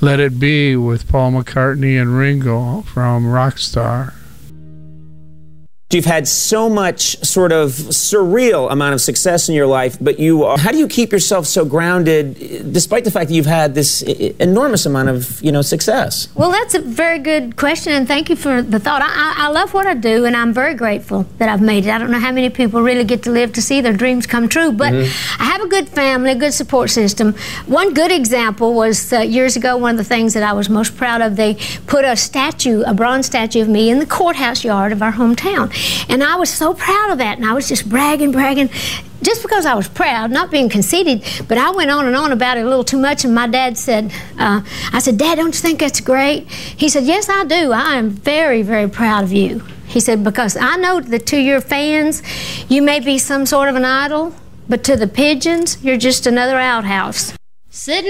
Let It Be with Paul McCartney and Ringo from Rockstar. You've had so much sort of surreal amount of success in your life, but how do you keep yourself so grounded despite the fact that you've had this enormous amount of, success? Well, that's a very good question, and thank you for the thought. I love what I do, and I'm very grateful that I've made it. I don't know how many people really get to live to see their dreams come true, but I have a good family, a good support system. One good example was years ago, one of the things that I was most proud of, they put a bronze statue of me in the courthouse yard of our hometown. And I was so proud of that, and I was just bragging, just because I was proud, not being conceited, but I went on and on about it a little too much, and my dad said, I said, Dad, don't you think that's great? He said, yes, I do. I am very, very proud of you. He said, because I know that to your fans, you may be some sort of an idol, but to the pigeons, you're just another outhouse. Sitting